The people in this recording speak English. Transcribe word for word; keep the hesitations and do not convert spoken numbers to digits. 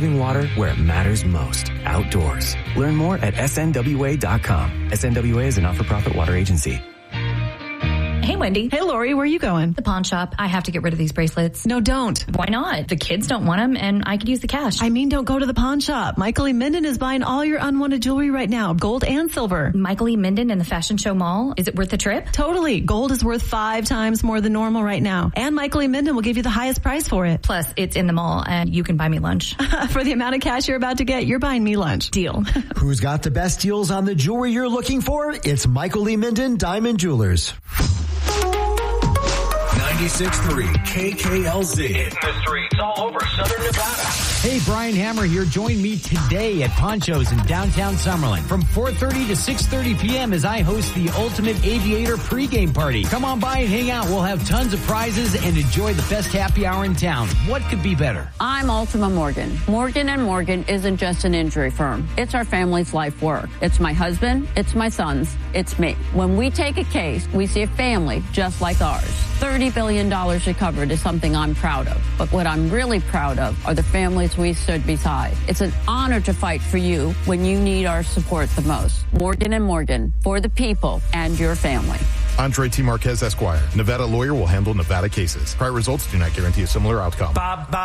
saving water where it matters most, outdoors. Learn more at S N W A dot com. S N W A is a not-for-profit water agency. Hey, Wendy. Hey, Lori, where are you going? The pawn shop. I have to get rid of these bracelets. No, don't. Why not? The kids don't want them, and I could use the cash. I mean, don't go to the pawn shop. Michael E. Minden is buying all your unwanted jewelry right now, gold and silver. Michael E. Minden in the Fashion Show Mall? Is it worth the trip? Totally. Gold is worth five times more than normal right now. And Michael E. Minden will give you the highest price for it. Plus, it's in the mall, and you can buy me lunch. For the amount of cash you're about to get, you're buying me lunch. Deal. Who's got the best deals on the jewelry you're looking for? It's Michael E. Minden Diamond Jewelers. ninety-six point three K K L Z. In the streets all over Southern Nevada. Hey, Brian Hammer here. Join me today at Poncho's in downtown Summerlin from four thirty to six thirty p.m. as I host the Ultimate Aviator pregame party. Come on by and hang out. We'll have tons of prizes and enjoy the best happy hour in town. What could be better? I'm Ultima Morgan. Morgan and Morgan isn't just an injury firm. It's our family's life work. It's my husband. It's my sons. It's me. When we take a case, we see a family just like ours. thirty billion dollars recovered is something I'm proud of. But what I'm really proud of are the families we stood beside. It's an honor to fight for you when you need our support the most. Morgan and Morgan, for the people and your family. Andre T. Marquez, Esquire. Nevada lawyer will handle Nevada cases. Prior results do not guarantee a similar outcome. Bob, Bob.